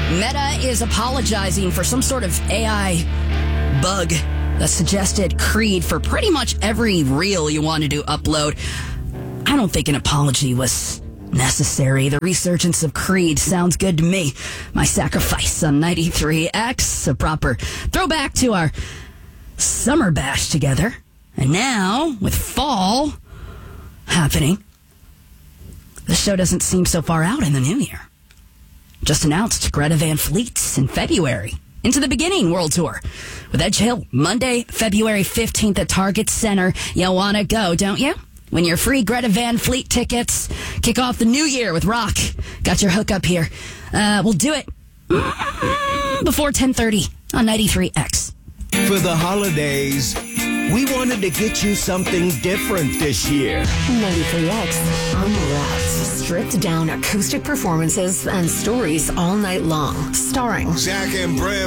Meta is apologizing for some sort of AI bug that suggested Creed for pretty much every reel you wanted to upload. I don't think an apology was necessary. The resurgence of Creed sounds good to me. My Sacrifice on 93X, a proper throwback to our summer bash together. And now, with fall happening, the show doesn't seem so far out in the new year. Just announced Greta Van Fleet in February. Into the Beginning World Tour with Edge Hill, Monday, February 15th at Target Center. You want to go, don't you? When your free Greta Van Fleet tickets kick off the new year with rock. Got your hookup here. We'll do it before 10:30 on 93X. For the holidays, we wanted to get you something different this year. 93X Unwrapped. Stripped down acoustic performances and stories all night long. Starring Zach and Bram